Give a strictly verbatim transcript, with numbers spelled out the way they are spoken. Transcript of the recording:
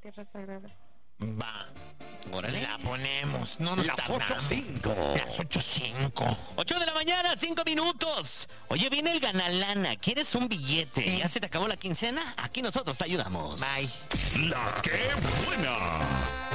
Tierra Sagrada. Va. Órale. La ponemos. No nos Las tardamos. ocho cinco. Las ocho cinco. ocho de la mañana, cinco minutos. Oye, viene el Ganalana. ¿Quieres un billete? Sí. ¿Ya se te acabó la quincena? Aquí nosotros te ayudamos. Bye. La que buena.